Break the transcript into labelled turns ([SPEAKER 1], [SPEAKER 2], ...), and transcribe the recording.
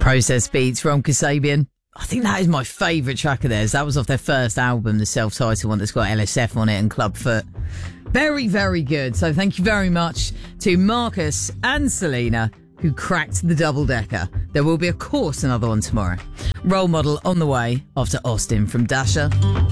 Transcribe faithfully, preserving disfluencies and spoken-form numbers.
[SPEAKER 1] Process Beats from Kasabian. I think that is my favourite track of theirs. That was off their first album, the self-titled one that's got L S F on it and Clubfoot. Very, very good. So thank you very much to Marcus and Selena, who cracked the double-decker. There will be, of course, another one tomorrow. Role Model on the way after Austin from Dasher.